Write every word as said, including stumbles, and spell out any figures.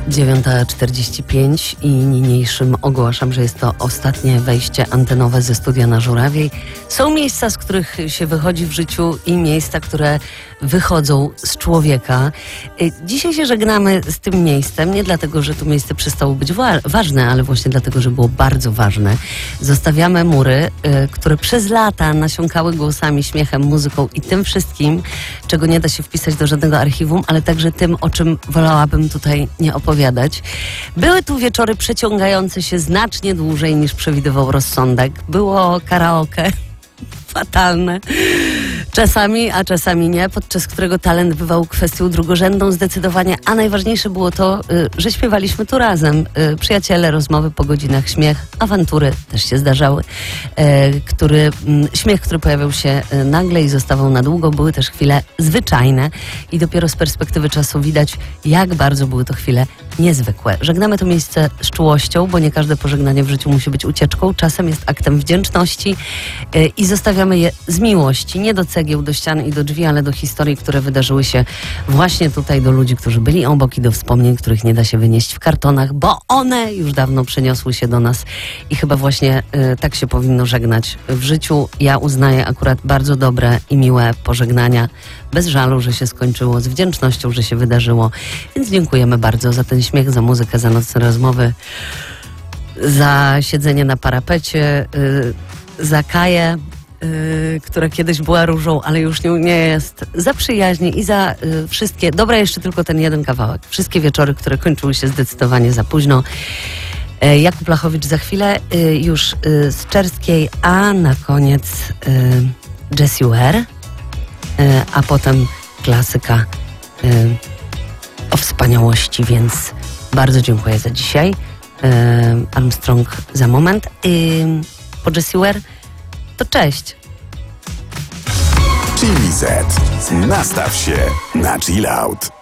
dziewiąta czterdzieści pięć i niniejszym ogłaszam, że jest to ostatnie wejście antenowe ze studia na Żurawiej. Są miejsca, z których się wychodzi w życiu i miejsca, które wychodzą z człowieka. Dzisiaj się żegnamy z tym miejscem, nie dlatego, że to miejsce przestało być wa- ważne, ale właśnie dlatego, że było bardzo ważne. Zostawiamy mury, y, które przez lata nasiąkały głosami, śmiechem, muzyką i tym wszystkim, czego nie da się wpisać do żadnego archiwum, ale także tym, o czym wolałabym tutaj nie opowiadać. Były tu wieczory przeciągające się znacznie dłużej niż przewidywał rozsądek. Było karaoke fatalne czasami, a czasami nie, podczas którego talent bywał kwestią drugorzędną zdecydowanie, a najważniejsze było to, że śpiewaliśmy tu razem. Przyjaciele, rozmowy po godzinach, śmiech, awantury też się zdarzały. Który, śmiech, który pojawiał się nagle i zostawał na długo, były też chwile zwyczajne i dopiero z perspektywy czasu widać, jak bardzo były to chwile niezwykłe. Żegnamy to miejsce z czułością, bo nie każde pożegnanie w życiu musi być ucieczką. Czasem jest aktem wdzięczności i zostawiamy je z miłości, nie do cegieł, do ścian i do drzwi, ale do historii, które wydarzyły się właśnie tutaj, do ludzi, którzy byli obok i do wspomnień, których nie da się wynieść w kartonach, bo one już dawno przeniosły się do nas i chyba właśnie y, tak się powinno żegnać w życiu. Ja uznaję akurat bardzo dobre i miłe pożegnania, bez żalu, że się skończyło, z wdzięcznością, że się wydarzyło, więc dziękujemy bardzo za ten śmiech, za muzykę, za nocne rozmowy, za siedzenie na parapecie, y, za Kaję, Yy, która kiedyś była różą, ale już nią nie jest, za przyjaźnie i za yy, wszystkie, dobra, jeszcze tylko ten jeden kawałek, wszystkie wieczory, które kończyły się zdecydowanie za późno. Yy, Jakub Lachowicz za chwilę, yy, już yy, z Czerskiej, a na koniec yy, Jessie Ware, yy, a potem klasyka yy, o wspaniałości, więc bardzo dziękuję za dzisiaj. Yy, Armstrong za moment. Yy, po Jessie Ware to cześć. Chili Z. Nastaw się na chill out.